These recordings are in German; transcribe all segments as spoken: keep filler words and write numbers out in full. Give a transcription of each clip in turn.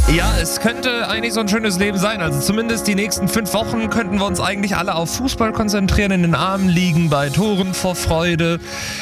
Ja, es könnte eigentlich so ein schönes Leben sein. Also zumindest die nächsten fünf Wochen könnten wir uns eigentlich alle auf Fußball konzentrieren, in den Armen liegen, bei Toren vor Freude.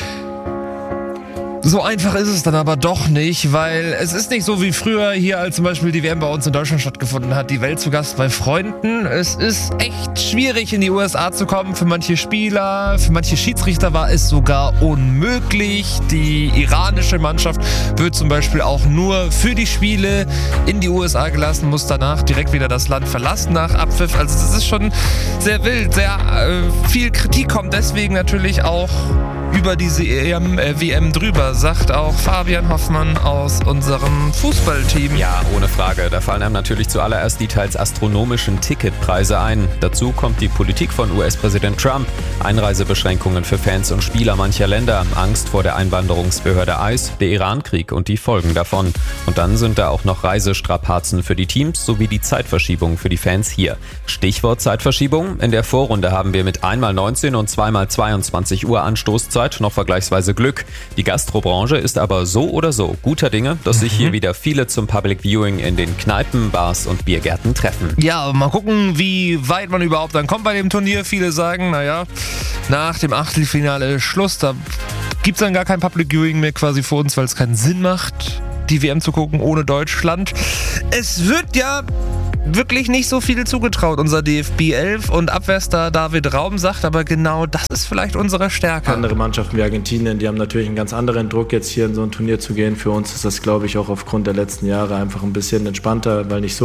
So einfach ist es dann aber doch nicht, weil es ist nicht so wie früher hier, als zum Beispiel die W M bei uns in Deutschland stattgefunden hat, die Welt zu Gast bei Freunden. Es ist echt schwierig, in die U S A zu kommen. Für manche Spieler, für manche Schiedsrichter war es sogar unmöglich. Die iranische Mannschaft wird zum Beispiel auch nur für die Spiele in die U S A gelassen, muss danach direkt wieder das Land verlassen nach Abpfiff. Also das ist schon sehr wild, sehr äh, viel Kritik kommt deswegen natürlich auch über diese E M, äh, W M drüber, sagt auch Fabian Hoffmann aus unserem Fußballteam. Ja, ohne Frage. Da fallen einem natürlich zuallererst die teils astronomischen Ticketpreise ein. Dazu kommt die Politik von U S-Präsident Trump. Einreisebeschränkungen für Fans und Spieler mancher Länder, Angst vor der Einwanderungsbehörde I C E, der Iran-Krieg und die Folgen davon. Und dann sind da auch noch Reisestrapazen für die Teams sowie die Zeitverschiebung für die Fans hier. Stichwort Zeitverschiebung. In der Vorrunde haben wir mit einmal neunzehn und zweimal zweiundzwanzig Uhr Anstoßzeit noch vergleichsweise Glück. Die Gastrobranche ist aber so oder so guter Dinge, dass sich hier wieder viele zum Public Viewing in den Kneipen, Bars und Biergärten treffen. Ja, mal gucken, wie weit man überhaupt dann kommt bei dem Turnier. Viele sagen, naja, nach dem Achtelfinale Schluss, da gibt es dann gar kein Public Viewing mehr quasi für uns, weil es keinen Sinn macht, die W M zu gucken ohne Deutschland. Es wird ja wirklich nicht so viel zugetraut, unser D F B elf und Abwehrstar David Raum sagt, aber genau das ist vielleicht unsere Stärke. Andere Mannschaften wie Argentinien, die haben natürlich einen ganz anderen Druck, jetzt hier in so ein Turnier zu gehen. Für uns ist das, glaube ich, auch aufgrund der letzten Jahre einfach ein bisschen entspannter, weil nicht so